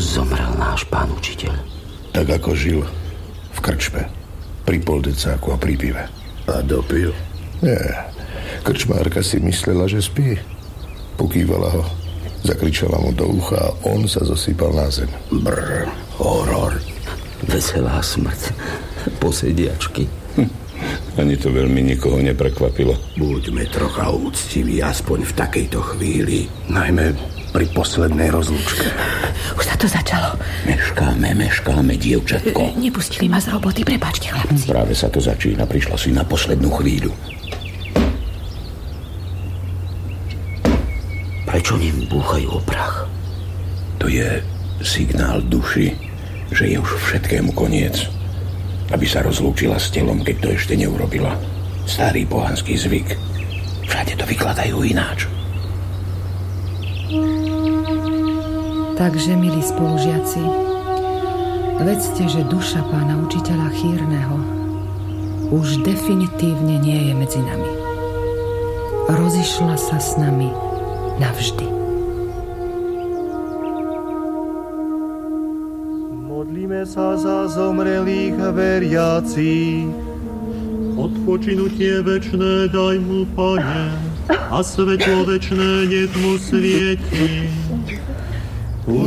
zomrel náš pán učiteľ? Tak ako žil v krčme, pri poldecáku a pri pive. A dopil? Nie, krčmárka si myslela, že spí. Pokývala ho, zakričala mu do ucha a on sa zosypal na zem. Brr, horor. Veselá smrť posediačky. Ani to veľmi nikoho neprekvapilo. Buďme trocha úctiví, aspoň v takejto chvíli. Najmä pri poslednej rozlúčke. Už sa to začalo. Meškáme, dievčatko. Nepustili ma z roboty, prepáčte, chlapci. Práve sa to začína, prišla si na poslednú chvíľu. Prečo ním búchajú o prach? To je signál duši, že je už všetkému koniec. Aby sa rozlúčila s telom, keď to ešte neurobila. Starý pohanský zvyk. Všade to vykladajú ináč. Takže, milí spolužiaci, vedzte, že duša pána učiteľa Chýrneho už definitívne nie je medzi nami. Rozišla sa s nami navždy. Modlíme sa za zomrelých veriacich. Odpočinutie večné daj mu, Pane, a svetlo večné nech mu svieti.